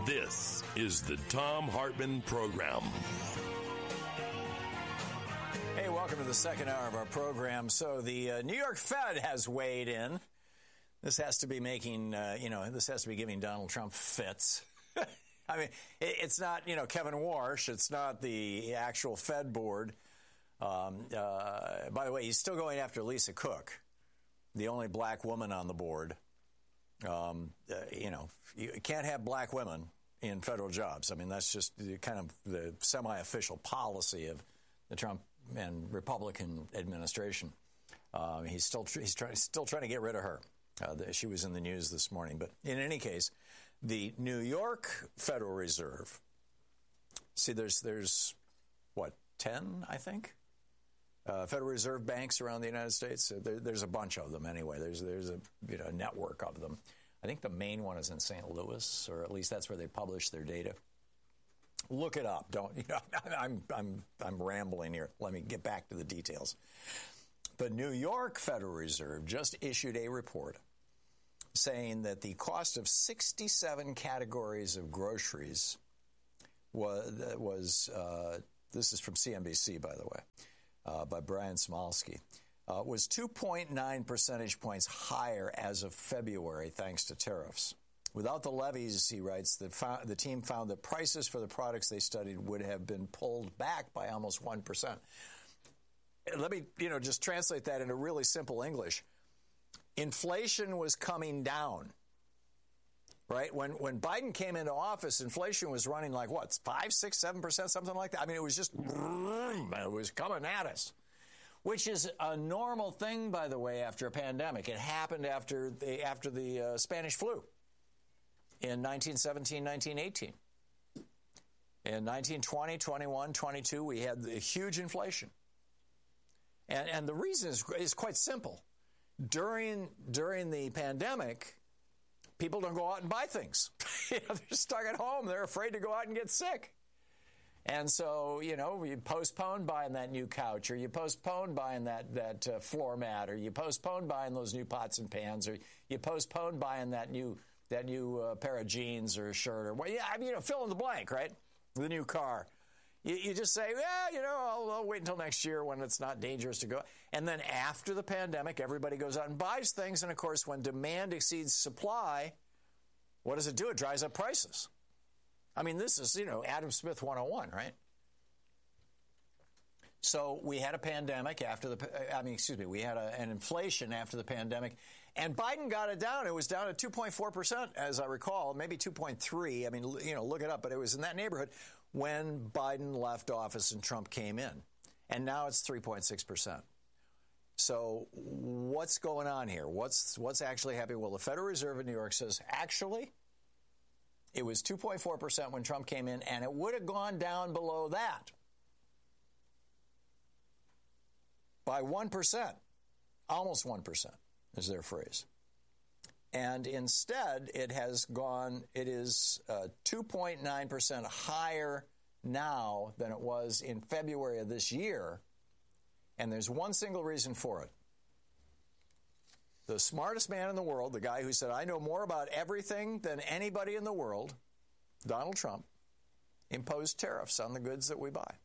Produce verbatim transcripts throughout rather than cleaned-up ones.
This is the Thom Hartmann Program. Hey, welcome to the second hour of our program. So the uh, New York Fed has weighed in. This has to be making, uh, you know, this has to be giving Donald Trump fits. I mean, it, it's not, you know, Kevin Warsh. It's not the actual Fed board. Um, uh, by the way, he's still going after Lisa Cook, the only black woman on the board. Um, uh, you know, you can't have black women in federal jobs. I mean, that's just the, kind of the semi-official policy of the Trump and Republican administration. Uh, he's still tr- he's trying still trying to get rid of her. Uh, the, she was in the news this morning. But in any case, the New York Federal Reserve. See, there's there's what ten, I think. Uh, Federal Reserve banks around the United States. There, there's a bunch of them anyway. There's there's a you know network of them. I think the main one is in Saint Louis, or at least that's where they publish their data. Look it up. Don't you know? I'm I'm I'm rambling here. Let me get back to the details. The New York Federal Reserve just issued a report saying that the cost of sixty-seven categories of groceries was was uh, this is from C N B C, by the way. Uh, by Brian Smolsky, uh, was two point nine percentage points higher as of February, thanks to tariffs. Without the levies, he writes, the, fo- the team found that prices for the products they studied would have been pulled back by almost one percent. Let me, you know, just translate that into really simple English. Inflation was coming down, right? When when Biden came into office, inflation was running like, what, five, six, seven percent, something like that? I mean, it was just, it was coming at us, which is a normal thing, by the way, after a pandemic. It happened after the, after the uh, Spanish flu in nineteen seventeen, nineteen eighteen. In nineteen twenty, twenty-one, twenty-two, we had the huge inflation. And, and the reason is, is quite simple. During, during the pandemic, people don't go out and buy things. You know, they're stuck at home. They're afraid to go out and get sick. And so, you know, you postpone buying that new couch, or you postpone buying that, that uh, floor mat, or you postpone buying those new pots and pans, or you postpone buying that new that new uh, pair of jeans or shirt, or well, yeah, I mean, you know, fill in the blank, right? The new car. You, you just say, well, you know, I'll, I'll wait until next year when it's not dangerous to go. And then after the pandemic, everybody goes out and buys things. And, of course, when demand exceeds supply, what does it do? It drives up prices. I mean, this is, you know, Adam Smith one oh one, right? So we had a pandemic after the, I mean, excuse me, we had a, an inflation after the pandemic, and Biden got it down. It was down at two point four percent, as I recall, maybe two point three. I mean, you know, look it up, but it was in that neighborhood when Biden left office and Trump came in. And now it's three point six percent. So what's going on here? What's what's actually happening? Well, the Federal Reserve in New York says, actually, it was two point four percent when Trump came in, and it would have gone down below that by one percent, almost one percent is their phrase. And instead, it has gone, it is uh, two point nine percent higher now than it was in February of this year. And there's one single reason for it. The smartest man in the world, the guy who said, I know more about everything than anybody in the world, Donald Trump, imposed tariffs on the goods that we buy.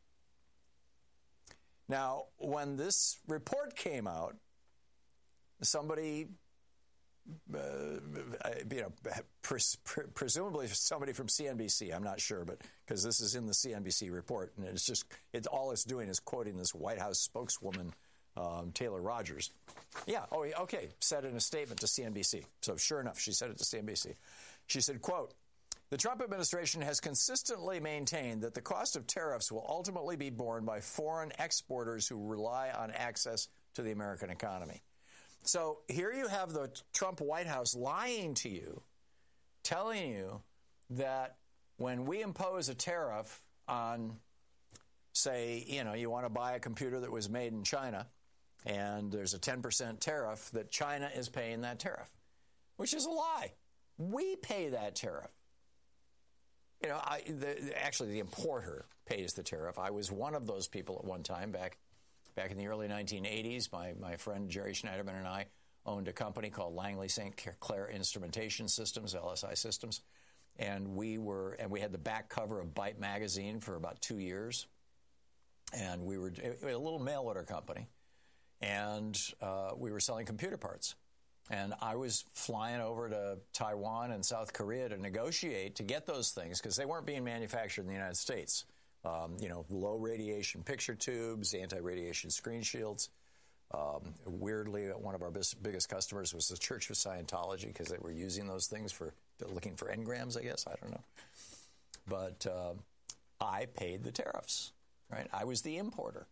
Now, when this report came out, somebody, uh, you know, pres- pre- presumably somebody from C N B C, I'm not sure, but because this is in the C N B C report, and it's just, it's all it's doing is quoting this White House spokeswoman, um, Taylor Rogers. Yeah, oh, okay, said in a statement to C N B C. So sure enough, she said it to C N B C. She said, quote, the Trump administration has consistently maintained that the cost of tariffs will ultimately be borne by foreign exporters who rely on access to the American economy. So here you have the Trump White House lying to you, telling you that when we impose a tariff on, say, you know, you want to buy a computer that was made in China, and there's a ten percent tariff, that China is paying that tariff, which is a lie. We pay that tariff. You know, I, the, actually, the importer pays the tariff. I was one of those people at one time back back in the early nineteen eighties. My, my friend Jerry Schneiderman and I owned a company called Langley Saint Clair Instrumentation Systems, L S I Systems. and we were, and we had the back cover of Byte magazine for about two years, and we were a little mail order company, and uh, we were selling computer parts. And I was flying over to Taiwan and South Korea to negotiate to get those things because they weren't being manufactured in the United States. Um, you know, low radiation picture tubes, anti-radiation screen shields. Um, weirdly, one of our bis- biggest customers was the Church of Scientology because they were using those things for looking for engrams, I guess. I don't know. But uh, I paid the tariffs, right? I was the importer.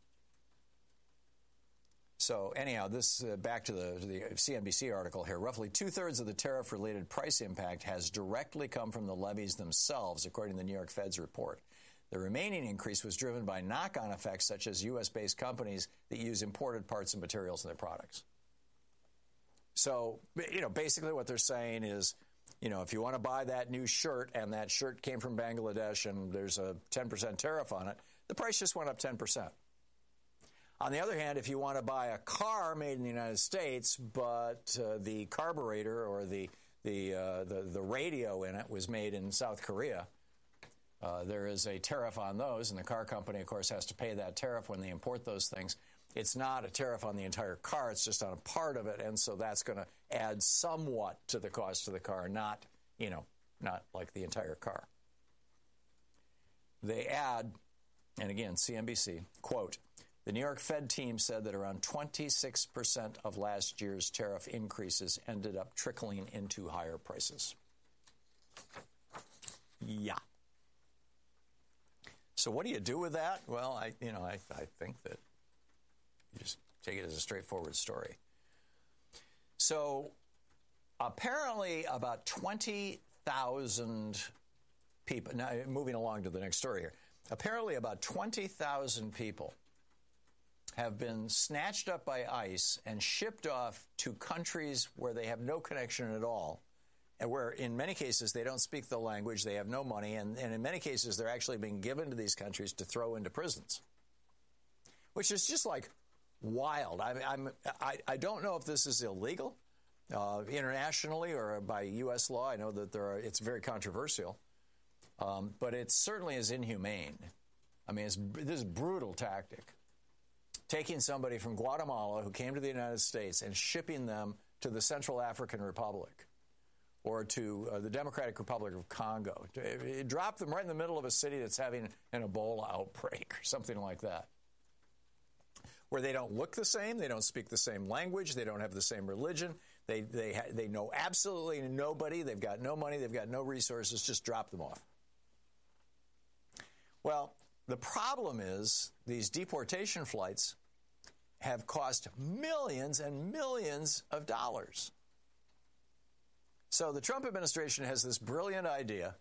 So anyhow, this uh, back to the, to the C N B C article here. Roughly two-thirds of the tariff-related price impact has directly come from the levies themselves, according to the New York Fed's report. The remaining increase was driven by knock-on effects such as U S-based companies that use imported parts and materials in their products. So, you know, basically what they're saying is, you know, if you want to buy that new shirt and that shirt came from Bangladesh and there's a ten percent tariff on it, the price just went up ten percent. On the other hand, if you want to buy a car made in the United States, but uh, the carburetor or the the, uh, the the radio in it was made in South Korea, uh, there is a tariff on those, and the car company, of course, has to pay that tariff when they import those things. It's not a tariff on the entire car; it's just on a part of it, and so that's going to add somewhat to the cost of the car, not you know, not like the entire car. They add, and again, C N B C quote. The New York Fed team said that around twenty-six percent of last year's tariff increases ended up trickling into higher prices. Yeah. So what do you do with that? Well, I, you know, I, I think that you just take it as a straightforward story. So apparently about twenty thousand people, now moving along to the next story here, apparently about twenty thousand people have been snatched up by ICE and shipped off to countries where they have no connection at all, and where in many cases they don't speak the language, they have no money, and, and in many cases they're actually being given to these countries to throw into prisons, which is just like wild. I, I'm, I, I don't know if this is illegal uh, internationally or by U S law. I know that there are, it's very controversial, um, but it certainly is inhumane. I mean, it's, this is a brutal tactic. Taking somebody from Guatemala who came to the United States and shipping them to the Central African Republic or to uh, the Democratic Republic of Congo. It dropped them right in the middle of a city that's having an Ebola outbreak or something like that, where they don't look the same, they don't speak the same language, they don't have the same religion, they they ha- they know absolutely nobody, they've got no money, they've got no resources, just drop them off. Well, the problem is these deportation flights have cost millions and millions of dollars. So the Trump administration has this brilliant idea.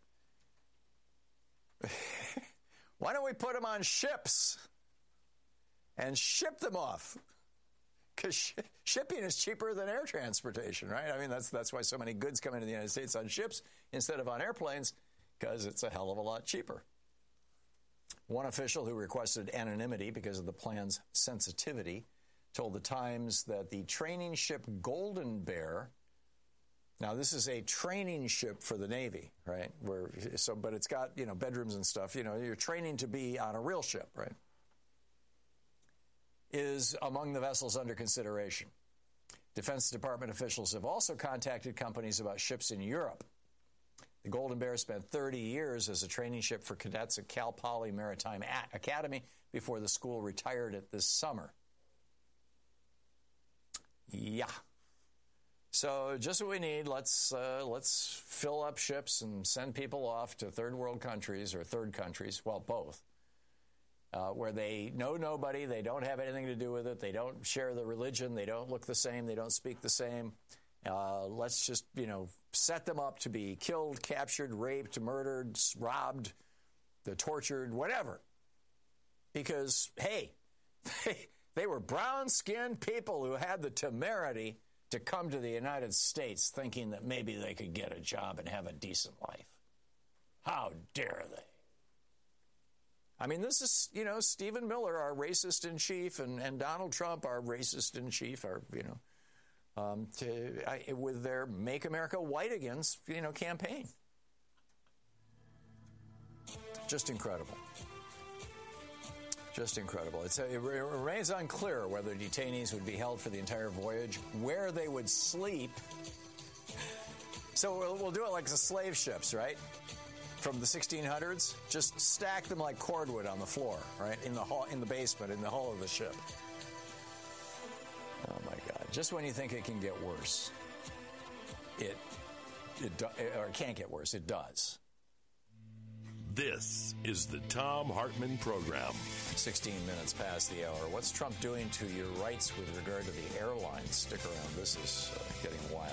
Why don't we put them on ships and ship them off? Because sh- shipping is cheaper than air transportation, right? I mean, that's that's why so many goods come into the United States on ships instead of on airplanes, because it's a hell of a lot cheaper. One official who requested anonymity because of the plan's sensitivity told the Times that the training ship Golden Bear, now this is a training ship for the Navy, right? Where so, but it's got, you know, bedrooms and stuff. You know, you're training to be on a real ship, right? Is among the vessels under consideration. Defense Department officials have also contacted companies about ships in Europe. The Golden Bear spent thirty years as a training ship for cadets at Cal Poly Maritime Academy before the school retired it this summer. Yeah. So just what we need. Let's uh, let's fill up ships and send people off to third world countries or third countries, well, both, uh, where they know nobody, they don't have anything to do with it, they don't share the religion, they don't look the same, they don't speak the same. Uh, let's just, you know, set them up to be killed, captured, raped, murdered, robbed, the tortured, whatever. Because, hey, they, they were brown-skinned people who had the temerity to come to the United States thinking that maybe they could get a job and have a decent life. How dare they? I mean, this is, you know, Stephen Miller, our racist in chief, and, and Donald Trump, our racist in chief, our, you know, Um, to, I, with their Make America White Again, you know, campaign. Just incredible. Just incredible. It's, it remains unclear whether detainees would be held for the entire voyage, where they would sleep. So we'll, we'll do it like the slave ships, right? From the sixteen hundreds, just stack them like cordwood on the floor, right? In the hall, in the basement, in the hull of the ship. Oh my God! Just when you think it can get worse, it it do, or it can't get worse. It does. This is the Thom Hartmann Program. sixteen minutes past the hour. What's Trump doing to your rights with regard to the airlines? Stick around. This is uh, getting wild.